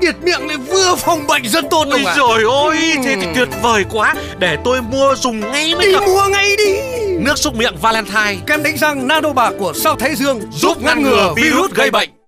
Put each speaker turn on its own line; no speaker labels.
xịt miệng lại vừa phòng bệnh rất tốt.
Ôi trời ơi, thế thì tuyệt vời quá. Để tôi mua dùng ngay mới được.
Đi mua ngay đi.
Nước súc miệng Valentine,
Kem đánh răng nano bạc của Sao Thái Dương
giúp ngăn ngừa virus gây bệnh.